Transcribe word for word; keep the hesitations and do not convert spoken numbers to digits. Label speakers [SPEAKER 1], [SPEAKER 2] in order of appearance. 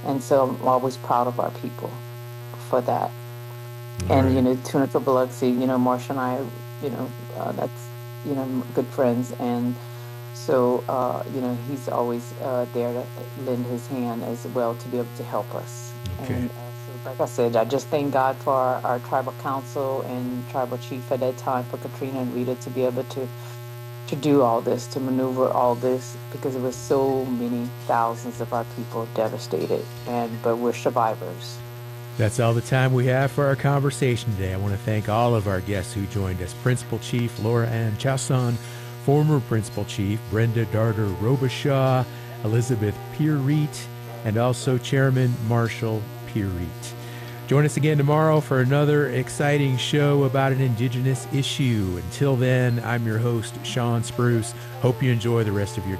[SPEAKER 1] And so I'm always proud of our people for that.
[SPEAKER 2] All
[SPEAKER 1] And, you
[SPEAKER 2] right.
[SPEAKER 1] know, Tunica Biloxi, you know, Marsha and I, you know, uh, that's, you know, good friends. And so, uh, you know, he's always uh, there to lend his hand as well to be able to help us.
[SPEAKER 2] Okay.
[SPEAKER 1] And uh, so, like I said, I just thank God for our, our tribal council and tribal chief at that time for Katrina and Rita to be able to to do all this, to maneuver all this, because it was so many thousands of our people devastated. And but we're survivors.
[SPEAKER 2] That's all the time we have for our conversation today. I want to thank all of our guests who joined us. Principal Chief Laura Ann Chasson, former Principal Chief Brenda Darter Robichaud, Elizabeth Pierreet, and also Chairman Marshall Pierreet. Join us again tomorrow for another exciting show about an Indigenous issue. Until then, I'm your host, Sean Spruce. Hope you enjoy the rest of your day.